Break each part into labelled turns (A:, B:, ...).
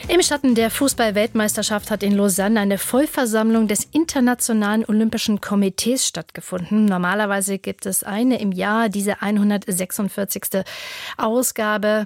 A: Im Schatten der Fußball-Weltmeisterschaft hat in Lausanne eine Vollversammlung des Internationalen Olympischen Komitees stattgefunden. Normalerweise gibt es eine im Jahr. Diese 146. Ausgabe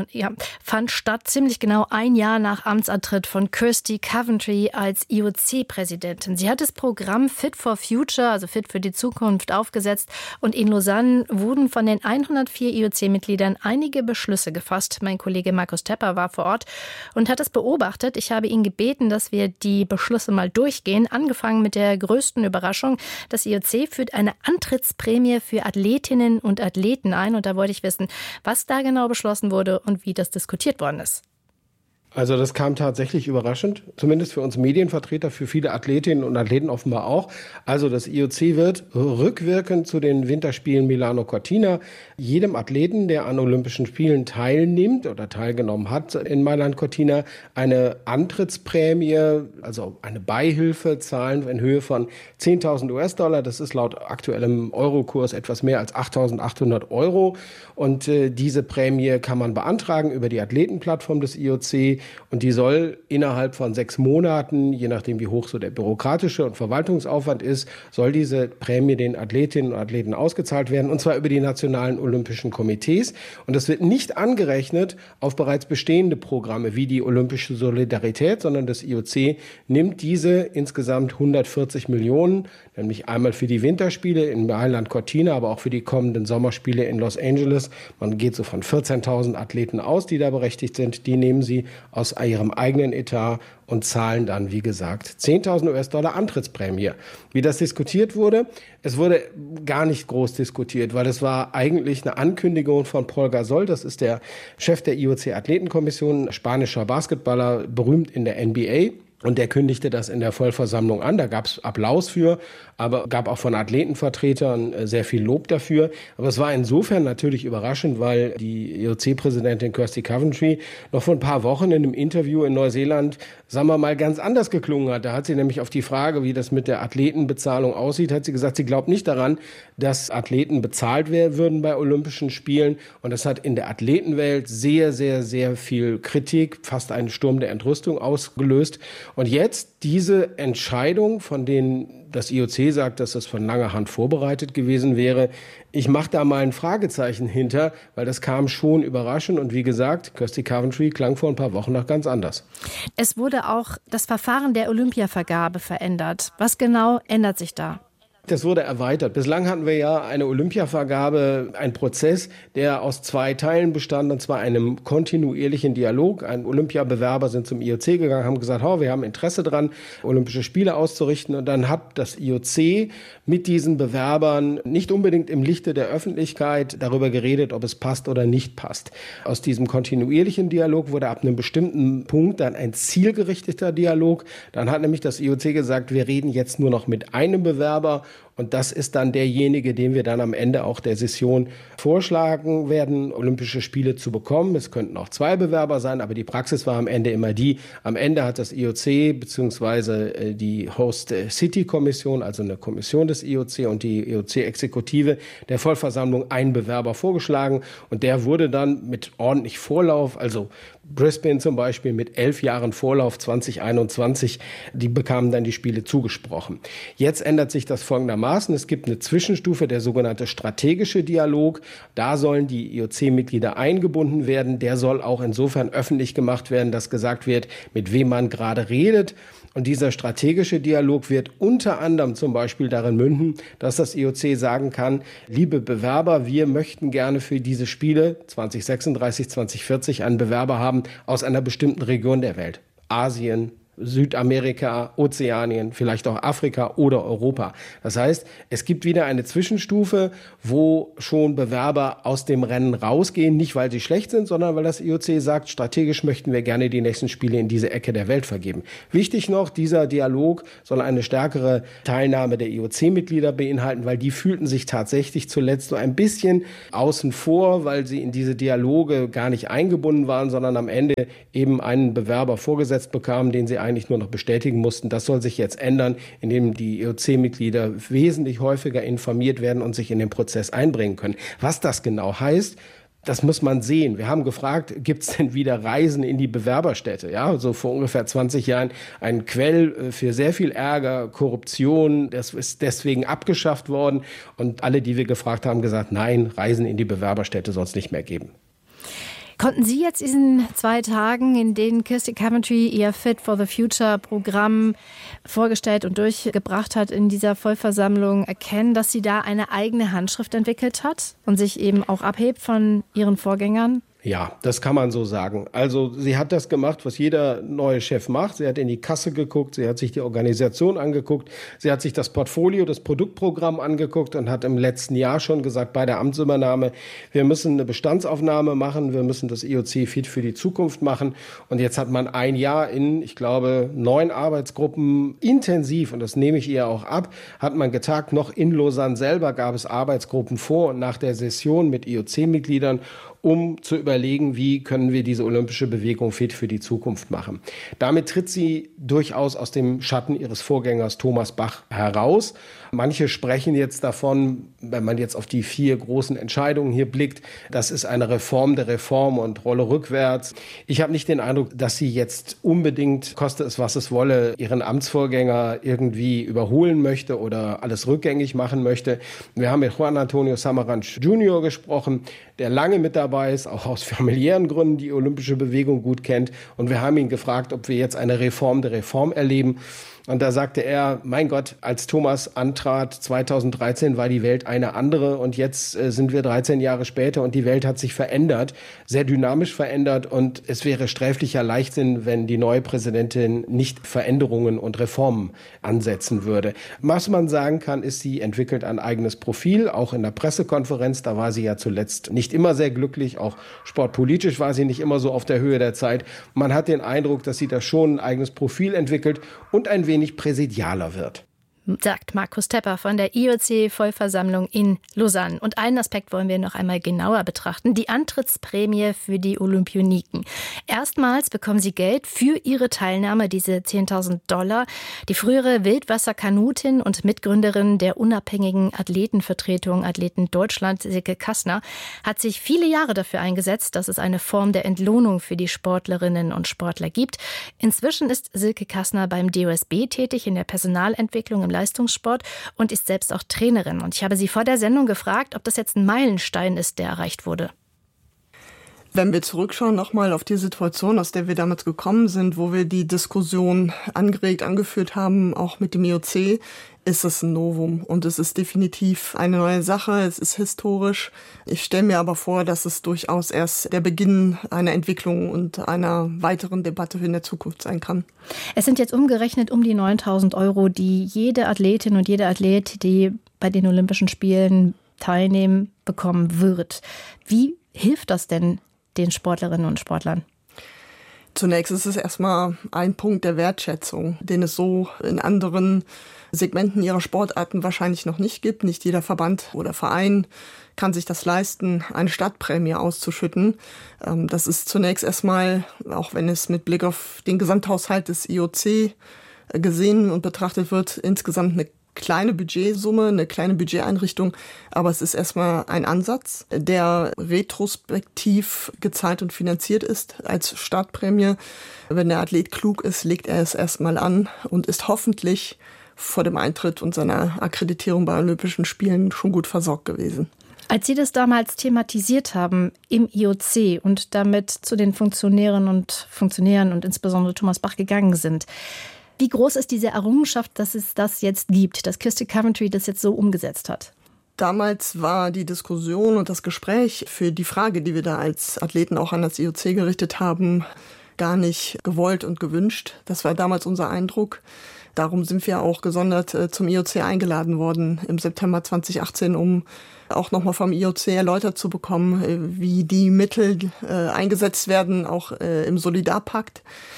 A: fand statt ziemlich genau ein Jahr nach Amtsantritt von Kirsty Coventry als IOC-Präsidentin. Sie hat das Programm Fit for Future, also Fit für die Zukunft, aufgesetzt. Und in Lausanne wurden von den 104 IOC-Mitgliedern einige Beschlüsse gefasst. Mein Kollege Markus Tepper war vor Ort und hat es beobachtet. Ich habe ihn gebeten, dass wir die Beschlüsse mal durchgehen. Angefangen mit der größten Überraschung. Das IOC führt eine Antrittsprämie für Athletinnen und Athleten ein. Und da wollte ich wissen, was da genau beschlossen wurde und wie das diskutiert worden ist.
B: Also das kam tatsächlich überraschend, zumindest für uns Medienvertreter, für viele Athletinnen und Athleten offenbar auch. Also das IOC wird rückwirkend zu den Winterspielen Milano-Cortina jedem Athleten, der an Olympischen Spielen teilnimmt oder teilgenommen hat in Mailand-Cortina, eine Antrittsprämie, also eine Beihilfe zahlen in Höhe von 10.000 US-Dollar. Das ist laut aktuellem Eurokurs etwas mehr als 8.800 Euro. Und diese Prämie kann man beantragen über die Athletenplattform des IOC. Und die soll innerhalb von 6 Monaten, je nachdem wie hoch so der bürokratische und Verwaltungsaufwand ist, soll diese Prämie den Athletinnen und Athleten ausgezahlt werden, und zwar über die nationalen Olympischen Komitees. Und das wird nicht angerechnet auf bereits bestehende Programme wie die Olympische Solidarität, sondern das IOC nimmt diese insgesamt 140 Millionen, nämlich einmal für die Winterspiele in Mailand-Cortina, aber auch für die kommenden Sommerspiele in Los Angeles. Man geht so von 14.000 Athleten aus, die da berechtigt sind. Die nehmen sie aus ihrem eigenen Etat und zahlen dann, wie gesagt, 10.000 US-Dollar Antrittsprämie. Wie das diskutiert wurde? Es wurde gar nicht groß diskutiert, weil es war eigentlich eine Ankündigung von Paul Gasol, das ist der Chef der IOC-Athletenkommission, spanischer Basketballer, berühmt in der NBA. Und der kündigte das in der Vollversammlung an. Da gab es Applaus für, aber gab auch von Athletenvertretern sehr viel Lob dafür. Aber es war insofern natürlich überraschend, weil die IOC-Präsidentin Kirsty Coventry noch vor ein paar Wochen in einem Interview in Neuseeland, sagen wir mal, ganz anders geklungen hat. Da hat sie nämlich auf die Frage, wie das mit der Athletenbezahlung aussieht, hat sie gesagt, sie glaubt nicht daran, dass Athleten bezahlt werden würden bei Olympischen Spielen. Und das hat in der Athletenwelt sehr, sehr, sehr viel Kritik, fast einen Sturm der Entrüstung ausgelöst. Und jetzt diese Entscheidung, von denen das IOC sagt, dass das von langer Hand vorbereitet gewesen wäre. Ich mache da mal ein Fragezeichen hinter, weil das kam schon überraschend. Und wie gesagt, Kirsty Coventry klang vor ein paar Wochen noch ganz anders.
A: Es wurde auch das Verfahren der Olympiavergabe verändert. Was genau ändert sich da?
B: Das wurde erweitert. Bislang hatten wir ja eine Olympiavergabe, ein Prozess, der aus 2 Teilen bestand, und zwar einem kontinuierlichen Dialog. Ein Olympiabewerber sind zum IOC gegangen, haben gesagt, wir haben Interesse daran, Olympische Spiele auszurichten. Und dann hat das IOC mit diesen Bewerbern nicht unbedingt im Lichte der Öffentlichkeit darüber geredet, ob es passt oder nicht passt. Aus diesem kontinuierlichen Dialog wurde ab einem bestimmten Punkt dann ein zielgerichteter Dialog. Dann hat nämlich das IOC gesagt, wir reden jetzt nur noch mit einem Bewerber. Und das ist dann derjenige, den wir dann am Ende auch der Session vorschlagen werden, Olympische Spiele zu bekommen. Es könnten auch 2 Bewerber sein, aber die Praxis war am Ende immer die. Am Ende hat das IOC bzw. die Host City Kommission, also eine Kommission des IOC und die IOC-Exekutive der Vollversammlung einen Bewerber vorgeschlagen. Und der wurde dann mit ordentlich Vorlauf, also Brisbane zum Beispiel mit 11 Jahren Vorlauf 2021, die bekamen dann die Spiele zugesprochen. Jetzt ändert sich das folgendermaßen. Es gibt eine Zwischenstufe, der sogenannte strategische Dialog. Da sollen die IOC-Mitglieder eingebunden werden. Der soll auch insofern öffentlich gemacht werden, dass gesagt wird, mit wem man gerade redet. Und dieser strategische Dialog wird unter anderem zum Beispiel darin münden, dass das IOC sagen kann, liebe Bewerber, wir möchten gerne für diese Spiele 2036, 2040 einen Bewerber haben aus einer bestimmten Region der Welt. Asien, Südamerika, Ozeanien, vielleicht auch Afrika oder Europa. Das heißt, es gibt wieder eine Zwischenstufe, wo schon Bewerber aus dem Rennen rausgehen, nicht weil sie schlecht sind, sondern weil das IOC sagt, strategisch möchten wir gerne die nächsten Spiele in diese Ecke der Welt vergeben. Wichtig noch, dieser Dialog soll eine stärkere Teilnahme der IOC-Mitglieder beinhalten, weil die fühlten sich tatsächlich zuletzt so ein bisschen außen vor, weil sie in diese Dialoge gar nicht eingebunden waren, sondern am Ende eben einen Bewerber vorgesetzt bekamen, den sie eigentlich nur noch bestätigen mussten. Das soll sich jetzt ändern, indem die IOC-Mitglieder wesentlich häufiger informiert werden und sich in den Prozess einbringen können. Was das genau heißt, Das muss man sehen. Wir haben gefragt, gibt es denn wieder Reisen in die Bewerberstädte? Ja, so vor ungefähr 20 Jahren ein Quell für sehr viel Ärger, Korruption. Das ist deswegen abgeschafft worden. Und alle, die wir gefragt haben, gesagt, nein, Reisen in die Bewerberstädte soll es nicht mehr geben.
A: Konnten Sie jetzt diesen 2 Tagen, in denen Kirsty Coventry ihr Fit for the Future Programm vorgestellt und durchgebracht hat in dieser Vollversammlung, erkennen, dass sie da eine eigene Handschrift entwickelt hat und sich eben auch abhebt von ihren Vorgängern?
B: Ja, das kann man so sagen. Also sie hat das gemacht, was jeder neue Chef macht. Sie hat in die Kasse geguckt, sie hat sich die Organisation angeguckt, sie hat sich das Portfolio, das Produktprogramm angeguckt und hat im letzten Jahr schon gesagt, bei der Amtsübernahme, wir müssen eine Bestandsaufnahme machen, wir müssen das IOC fit für die Zukunft machen. Und jetzt hat man ein Jahr in, ich glaube, 9 Arbeitsgruppen intensiv, und das nehme ich ihr auch ab, hat man getagt. Noch in Lausanne selber gab es Arbeitsgruppen vor und nach der Session mit IOC-Mitgliedern, um zu überlegen, wie können wir diese olympische Bewegung fit für die Zukunft machen. Damit tritt sie durchaus aus dem Schatten ihres Vorgängers Thomas Bach heraus. Manche sprechen jetzt davon, wenn man jetzt auf die 4 großen Entscheidungen hier blickt, das ist eine Reform der Reform und Rolle rückwärts. Ich habe nicht den Eindruck, dass sie jetzt unbedingt, koste es was es wolle, ihren Amtsvorgänger irgendwie überholen möchte oder alles rückgängig machen möchte. Wir haben mit Juan Antonio Samaranch Jr. gesprochen, der lange mit dabei ist, auch aus familiären Gründen die olympische Bewegung gut kennt. Und wir haben ihn gefragt, ob wir jetzt eine Reform der Reform erleben. Und da sagte er, mein Gott, als Thomas antrat 2013 war die Welt eine andere und jetzt sind wir 13 Jahre später und die Welt hat sich verändert, sehr dynamisch verändert, und es wäre sträflicher Leichtsinn, wenn die neue Präsidentin nicht Veränderungen und Reformen ansetzen würde. Was man sagen kann, ist, sie entwickelt ein eigenes Profil, auch in der Pressekonferenz, da war sie ja zuletzt nicht immer sehr glücklich, auch sportpolitisch war sie nicht immer so auf der Höhe der Zeit. Man hat den Eindruck, dass sie da schon ein eigenes Profil entwickelt und ein wenig präsidialer wird.
A: Sagt Markus Tepper von der IOC-Vollversammlung in Lausanne. Und einen Aspekt wollen wir noch einmal genauer betrachten: die Antrittsprämie für die Olympioniken. Erstmals bekommen sie Geld für ihre Teilnahme, diese $10.000. Die frühere Wildwasserkanutin und Mitgründerin der unabhängigen Athletenvertretung Athleten Deutschland, Silke Kassner, hat sich viele Jahre dafür eingesetzt, dass es eine Form der Entlohnung für die Sportlerinnen und Sportler gibt. Inzwischen ist Silke Kassner beim DOSB tätig in der Personalentwicklung im Leistungssport und ist selbst auch Trainerin. Und ich habe sie vor der Sendung gefragt, ob das jetzt ein Meilenstein ist, der erreicht wurde.
C: Wenn wir zurückschauen nochmal auf die Situation, aus der wir damals gekommen sind, wo wir die Diskussion angeführt haben, auch mit dem IOC, ist es ein Novum und es ist definitiv eine neue Sache, es ist historisch. Ich stelle mir aber vor, dass es durchaus erst der Beginn einer Entwicklung und einer weiteren Debatte in der Zukunft sein kann.
A: Es sind jetzt umgerechnet um die 9.000 €, die jede Athletin und jeder Athlet, die bei den Olympischen Spielen teilnehmen, bekommen wird. Wie hilft das denn den Sportlerinnen und Sportlern?
C: Zunächst ist es erstmal ein Punkt der Wertschätzung, den es so in anderen Segmenten ihrer Sportarten wahrscheinlich noch nicht gibt. Nicht jeder Verband oder Verein kann sich das leisten, eine Startprämie auszuschütten. Das ist zunächst erstmal, auch wenn es mit Blick auf den Gesamthaushalt des IOC gesehen und betrachtet wird, insgesamt eine kleine Budgetsumme, eine kleine Budgeteinrichtung, aber es ist erstmal ein Ansatz, der retrospektiv gezahlt und finanziert ist als Startprämie. Wenn der Athlet klug ist, legt er es erstmal an und ist hoffentlich vor dem Eintritt und seiner Akkreditierung bei Olympischen Spielen schon gut versorgt gewesen.
A: Als Sie das damals thematisiert haben im IOC und damit zu den Funktionären und insbesondere Thomas Bach gegangen sind, wie groß ist diese Errungenschaft, dass es das jetzt gibt, dass Kirsty Coventry das jetzt so umgesetzt hat?
C: Damals war die Diskussion und das Gespräch für die Frage, die wir da als Athleten auch an das IOC gerichtet haben, gar nicht gewollt und gewünscht. Das war damals unser Eindruck. Darum sind wir auch gesondert zum IOC eingeladen worden im September 2018, um auch nochmal vom IOC erläutert zu bekommen, wie die Mittel eingesetzt werden, auch im Solidarpakt.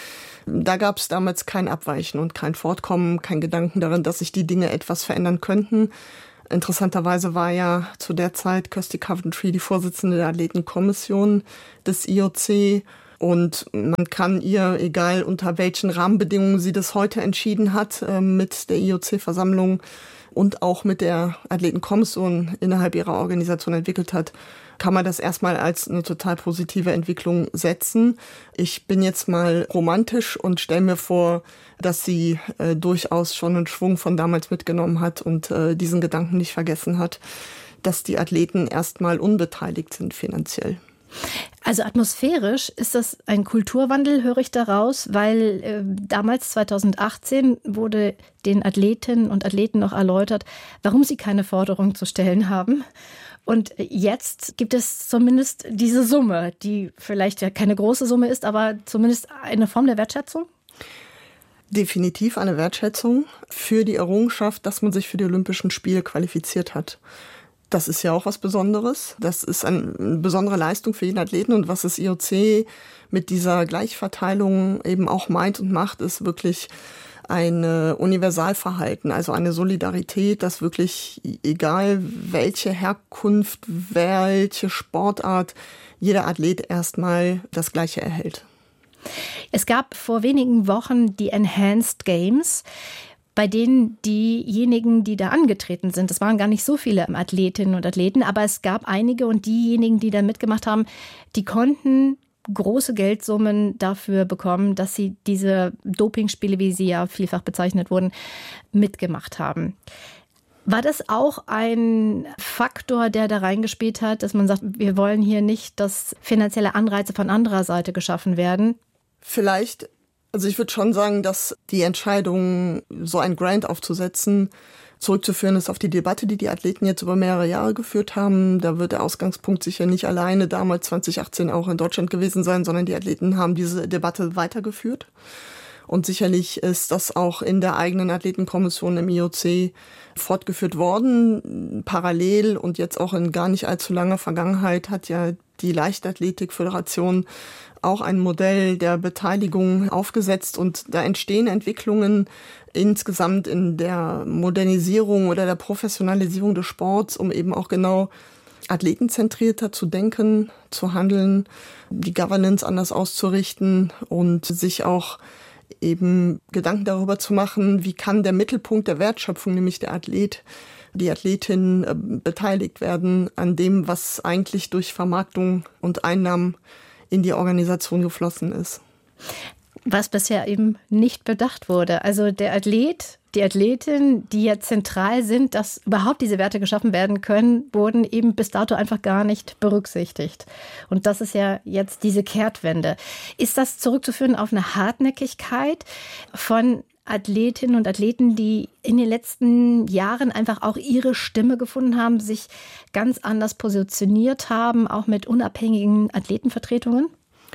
C: Da gab es damals kein Abweichen und kein Fortkommen, kein Gedanken darin, dass sich die Dinge etwas verändern könnten. Interessanterweise war ja zu der Zeit Kirsty Coventry die Vorsitzende der Athletenkommission des IOC. Und man kann ihr, egal unter welchen Rahmenbedingungen sie das heute entschieden hat, mit der IOC-Versammlung und auch mit der Athletenkommission innerhalb ihrer Organisation entwickelt hat, kann man das erstmal als eine total positive Entwicklung setzen. Ich bin jetzt mal romantisch und stelle mir vor, dass sie durchaus schon einen Schwung von damals mitgenommen hat und diesen Gedanken nicht vergessen hat, dass die Athleten erstmal unbeteiligt sind finanziell.
A: Also atmosphärisch ist das ein Kulturwandel, höre ich daraus, weil damals 2018 wurde den Athletinnen und Athleten noch erläutert, warum sie keine Forderung zu stellen haben. Und jetzt gibt es zumindest diese Summe, die vielleicht ja keine große Summe ist, aber zumindest eine Form der Wertschätzung?
C: Definitiv eine Wertschätzung für die Errungenschaft, dass man sich für die Olympischen Spiele qualifiziert hat. Das ist ja auch was Besonderes. Das ist eine besondere Leistung für jeden Athleten. Und was das IOC mit dieser Gleichverteilung eben auch meint und macht, ist wirklich ein Universalverhalten, also eine Solidarität, dass wirklich, egal welche Herkunft, welche Sportart, jeder Athlet erstmal das Gleiche erhält.
A: Es gab vor wenigen Wochen die Enhanced Games, bei denen diejenigen, die da angetreten sind, es waren gar nicht so viele Athletinnen und Athleten, aber es gab einige und diejenigen, die da mitgemacht haben, die konnten große Geldsummen dafür bekommen, dass sie diese Dopingspiele, wie sie ja vielfach bezeichnet wurden, mitgemacht haben. War das auch ein Faktor, der da reingespielt hat, dass man sagt, wir wollen hier nicht, dass finanzielle Anreize von anderer Seite geschaffen werden?
C: Vielleicht, also ich würde schon sagen, dass die Entscheidung, so ein Grant aufzusetzen, zurückzuführen ist auf die Debatte, die Athleten jetzt über mehrere Jahre geführt haben. Da wird der Ausgangspunkt sicher nicht alleine damals 2018 auch in Deutschland gewesen sein, sondern die Athleten haben diese Debatte weitergeführt. Und sicherlich ist das auch in der eigenen Athletenkommission im IOC fortgeführt worden. Parallel und jetzt auch in gar nicht allzu langer Vergangenheit hat ja die Leichtathletikföderation auch ein Modell der Beteiligung aufgesetzt. Und da entstehen Entwicklungen insgesamt in der Modernisierung oder der Professionalisierung des Sports, um eben auch genau athletenzentrierter zu denken, zu handeln, die Governance anders auszurichten und sich auch eben Gedanken darüber zu machen, wie kann der Mittelpunkt der Wertschöpfung, nämlich der Athlet, die Athletin, beteiligt werden an dem, was eigentlich durch Vermarktung und Einnahmen in die Organisation geflossen ist.
A: Was bisher eben nicht bedacht wurde. Also der Athlet, die Athletin, die ja zentral sind, dass überhaupt diese Werte geschaffen werden können, wurden eben bis dato einfach gar nicht berücksichtigt. Und das ist ja jetzt diese Kehrtwende. Ist das zurückzuführen auf eine Hartnäckigkeit von Athletinnen und Athleten, die in den letzten Jahren einfach auch ihre Stimme gefunden haben, sich ganz anders positioniert haben, auch mit unabhängigen Athletenvertretungen?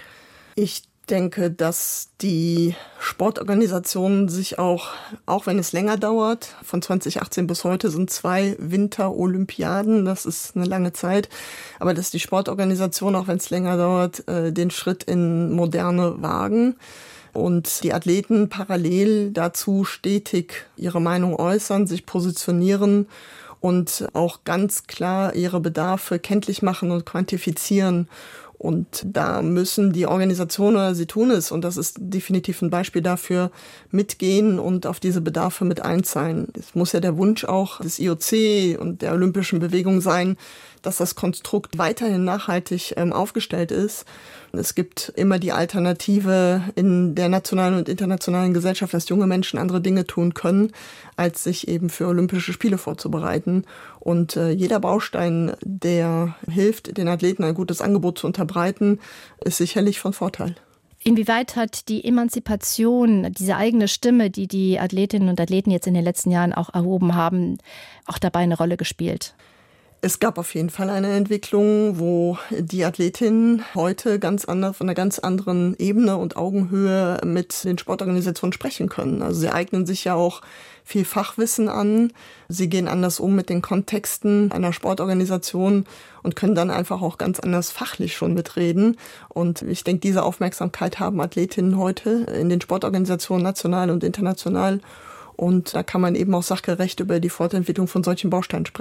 A: Ich
C: denke, dass die Sportorganisationen sich auch wenn es länger dauert, von 2018 bis heute sind 2 Winterolympiaden, das ist eine lange Zeit, aber dass die Sportorganisationen, auch wenn es länger dauert, den Schritt in Moderne wagen und die Athleten parallel dazu stetig ihre Meinung äußern, sich positionieren und auch ganz klar ihre Bedarfe kenntlich machen und quantifizieren. Und da müssen die Organisationen, oder sie tun es, und das ist definitiv ein Beispiel dafür, mitgehen und auf diese Bedarfe mit einzahlen. Es muss ja der Wunsch auch des IOC und der Olympischen Bewegung sein, dass das Konstrukt weiterhin nachhaltig aufgestellt ist. Es gibt immer die Alternative in der nationalen und internationalen Gesellschaft, dass junge Menschen andere Dinge tun können, als sich eben für Olympische Spiele vorzubereiten. Und jeder Baustein, der hilft, den Athleten ein gutes Angebot zu unterbreiten, ist sicherlich von Vorteil.
A: Inwieweit hat die Emanzipation, diese eigene Stimme, die die Athletinnen und Athleten jetzt in den letzten Jahren auch erhoben haben, auch dabei eine Rolle gespielt?
C: Es gab auf jeden Fall eine Entwicklung, wo die Athletinnen heute ganz anders, von einer ganz anderen Ebene und Augenhöhe mit den Sportorganisationen sprechen können. Also sie eignen sich ja auch viel Fachwissen an. Sie gehen anders um mit den Kontexten einer Sportorganisation und können dann einfach auch ganz anders fachlich schon mitreden. Und ich denke, diese Aufmerksamkeit haben Athletinnen heute in den Sportorganisationen national und international. Und da kann man eben auch sachgerecht über die Fortentwicklung von solchen Bausteinen sprechen.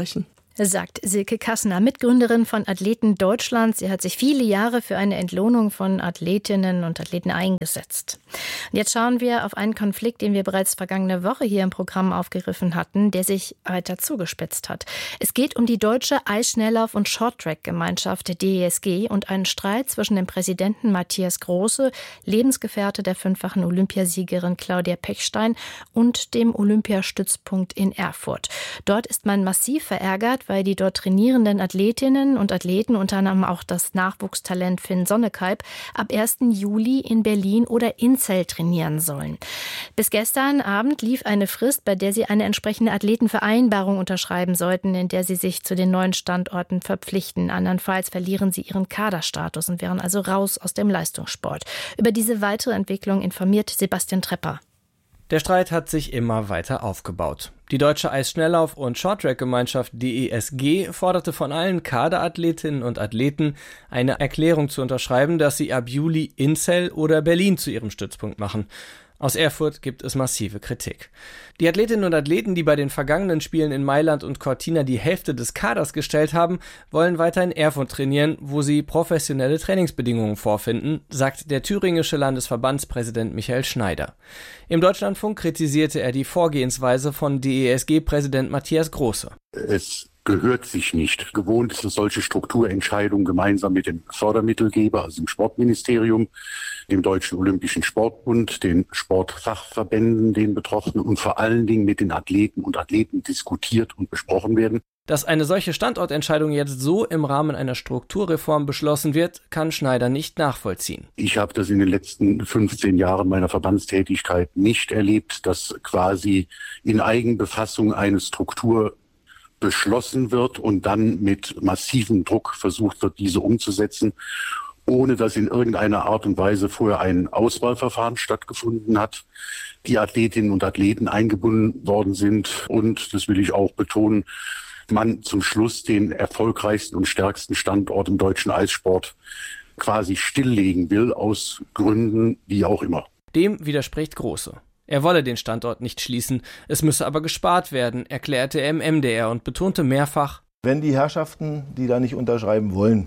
A: sagt Silke Kassner, Mitgründerin von Athleten Deutschland. Sie hat sich viele Jahre für eine Entlohnung von Athletinnen und Athleten eingesetzt. Und jetzt schauen wir auf einen Konflikt, den wir bereits vergangene Woche hier im Programm aufgegriffen hatten, der sich weiter zugespitzt hat. Es geht um die deutsche Eisschnelllauf- und Shorttrack-Gemeinschaft DESG und einen Streit zwischen dem Präsidenten Matthias Große, Lebensgefährte der 5-fachen Olympiasiegerin Claudia Pechstein, und dem Olympiastützpunkt in Erfurt. Dort ist man massiv verärgert, weil die dort trainierenden Athletinnen und Athleten, unter anderem auch das Nachwuchstalent Finn Sonnekalb, ab 1. Juli in Berlin oder Inzell trainieren sollen. Bis gestern Abend lief eine Frist, bei der sie eine entsprechende Athletenvereinbarung unterschreiben sollten, in der sie sich zu den neuen Standorten verpflichten. Andernfalls verlieren sie ihren Kaderstatus und wären also raus aus dem Leistungssport. Über diese weitere Entwicklung informiert Sebastian Trepper.
D: Der Streit hat sich immer weiter aufgebaut. Die deutsche Eisschnelllauf- und Shorttrack-Gemeinschaft DESG forderte von allen Kaderathletinnen und Athleten, eine Erklärung zu unterschreiben, dass sie ab Juli Inzell oder Berlin zu ihrem Stützpunkt machen. Aus Erfurt gibt es massive Kritik. Die Athletinnen und Athleten, die bei den vergangenen Spielen in Mailand und Cortina die Hälfte des Kaders gestellt haben, wollen weiter in Erfurt trainieren, wo sie professionelle Trainingsbedingungen vorfinden, sagt der thüringische Landesverbandspräsident Michael Schneider. Im Deutschlandfunk kritisierte er die Vorgehensweise von DESG-Präsident Matthias Große.
E: Es gehört sich nicht. Gewohnt ist es, solche Strukturentscheidungen gemeinsam mit dem Fördermittelgeber, also dem Sportministerium, dem Deutschen Olympischen Sportbund, den Sportfachverbänden, den Betroffenen und vor allen Dingen mit den Athleten und Athleten diskutiert und besprochen werden.
D: Dass eine solche Standortentscheidung jetzt so im Rahmen einer Strukturreform beschlossen wird, kann Schneider nicht nachvollziehen.
E: Ich habe das in den letzten 15 Jahren meiner Verbandstätigkeit nicht erlebt, dass quasi in Eigenbefassung eine Struktur beschlossen wird und dann mit massivem Druck versucht wird, diese umzusetzen, ohne dass in irgendeiner Art und Weise vorher ein Auswahlverfahren stattgefunden hat, die Athletinnen und Athleten eingebunden worden sind und, das will ich auch betonen, man zum Schluss den erfolgreichsten und stärksten Standort im deutschen Eissport quasi stilllegen will, aus Gründen wie auch immer.
D: Dem widerspricht Große. Er wolle den Standort nicht schließen, es müsse aber gespart werden, erklärte er im MDR und betonte mehrfach:
F: Wenn die Herrschaften, die da nicht unterschreiben wollen,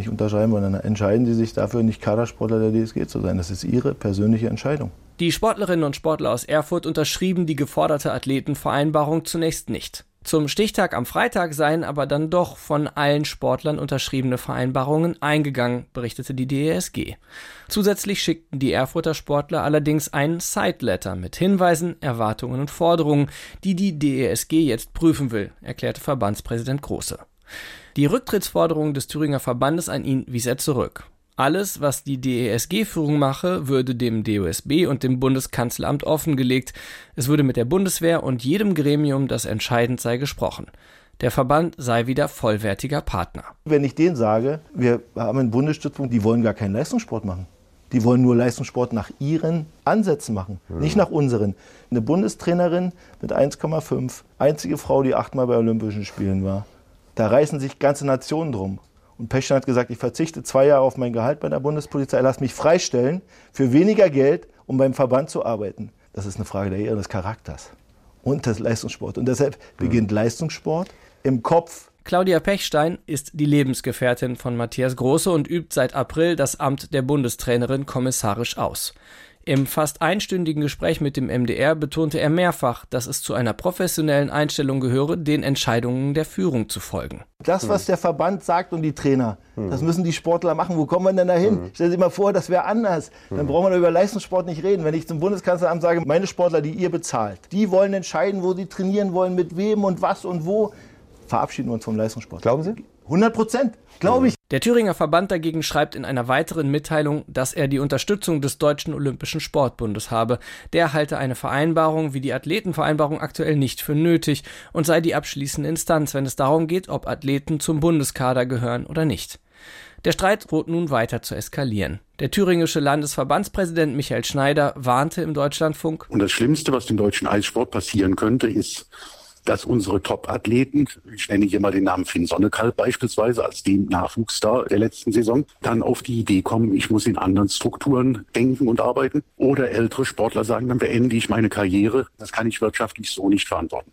F: dann entscheiden sie sich dafür, nicht Kadersportler der DSG zu sein. Das ist ihre persönliche Entscheidung.
D: Die Sportlerinnen und Sportler aus Erfurt unterschrieben die geforderte Athletenvereinbarung zunächst nicht. Zum Stichtag am Freitag seien aber dann doch von allen Sportlern unterschriebene Vereinbarungen eingegangen, berichtete die DESG. Zusätzlich schickten die Erfurter Sportler allerdings ein Side-Letter mit Hinweisen, Erwartungen und Forderungen, die die DESG jetzt prüfen will, erklärte Verbandspräsident Große. Die Rücktrittsforderung des Thüringer Verbandes an ihn wies er zurück. Alles, was die DESG-Führung mache, würde dem DOSB und dem Bundeskanzleramt offengelegt. Es würde mit der Bundeswehr und jedem Gremium, das entscheidend sei, gesprochen. Der Verband sei wieder vollwertiger Partner.
F: Wenn ich denen sage, wir haben einen Bundesstützpunkt, die wollen gar keinen Leistungssport machen. Die wollen nur Leistungssport nach ihren Ansätzen machen, nicht nach unseren. Eine Bundestrainerin mit 1,5, einzige Frau, die 8-mal bei Olympischen Spielen war. Da reißen sich ganze Nationen drum. Und Pechstein hat gesagt, ich verzichte 2 Jahre auf mein Gehalt bei der Bundespolizei, lass mich freistellen für weniger Geld, um beim Verband zu arbeiten. Das ist eine Frage der Ehre, des Charakters und des Leistungssports. Und deshalb beginnt Leistungssport im Kopf.
D: Claudia Pechstein ist die Lebensgefährtin von Matthias Große und übt seit April das Amt der Bundestrainerin kommissarisch aus. Im fast einstündigen Gespräch mit dem MDR betonte er mehrfach, dass es zu einer professionellen Einstellung gehöre, den Entscheidungen der Führung zu folgen.
F: Das, was der Verband sagt und die Trainer, das müssen die Sportler machen. Wo kommen wir denn da hin? Stellen Sie sich mal vor, das wäre anders. Dann brauchen wir über Leistungssport nicht reden. Wenn ich zum Bundeskanzleramt sage, meine Sportler, die ihr bezahlt, die wollen entscheiden, wo sie trainieren wollen, mit wem und was und wo, verabschieden wir uns vom Leistungssport.
G: Glauben Sie?
F: 100%, glaube ich.
D: Der Thüringer Verband dagegen schreibt in einer weiteren Mitteilung, dass er die Unterstützung des Deutschen Olympischen Sportbundes habe. Der halte eine Vereinbarung wie die Athletenvereinbarung aktuell nicht für nötig und sei die abschließende Instanz, wenn es darum geht, ob Athleten zum Bundeskader gehören oder nicht. Der Streit droht nun weiter zu eskalieren. Der thüringische Landesverbandspräsident Michael Schneider warnte im Deutschlandfunk:
E: Und das Schlimmste, was dem deutschen Eissport passieren könnte, ist, dass unsere Top-Athleten, ich nenne hier mal den Namen Finn Sonnekalb beispielsweise als den Nachwuchsstar der letzten Saison, dann auf die Idee kommen, ich muss in anderen Strukturen denken und arbeiten. Oder ältere Sportler sagen, dann beende ich meine Karriere. Das kann ich wirtschaftlich so nicht verantworten.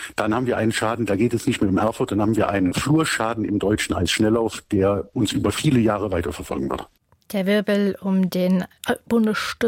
E: Dann haben wir einen Schaden, da geht es nicht mit dem Erfurt, dann haben wir einen Flurschaden im deutschen Eisschnelllauf, der uns über viele Jahre weiterverfolgen wird.
A: Der Wirbel um den Bundesstützpunkt